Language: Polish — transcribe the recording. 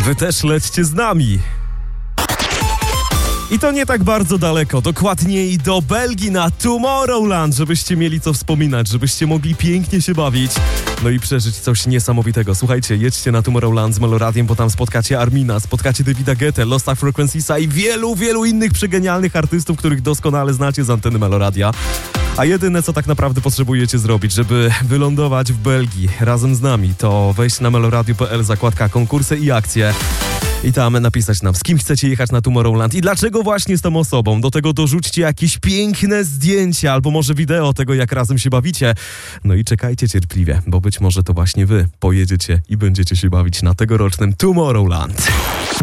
wy też lećcie z nami. I to nie tak bardzo daleko, dokładniej do Belgii na Tomorrowland, żebyście mieli co wspominać, żebyście mogli pięknie się bawić, no i przeżyć coś niesamowitego. Słuchajcie, jedźcie na Tomorrowland z Meloradiem, bo tam spotkacie Armina, spotkacie Davida Guettę, Lost Frequenciesa i wielu innych przegenialnych artystów, których doskonale znacie z anteny Meloradia. A jedyne, co tak naprawdę potrzebujecie zrobić, żeby wylądować w Belgii razem z nami, to wejść na meloradio.pl, zakładka konkursy i akcje. I tam napisać nam, z kim chcecie jechać na Tomorrowland i dlaczego właśnie z tą osobą. Do tego dorzućcie jakieś piękne zdjęcia albo może wideo tego, jak razem się bawicie. No i czekajcie cierpliwie, bo być może to właśnie wy pojedziecie i będziecie się bawić na tegorocznym Tomorrowland.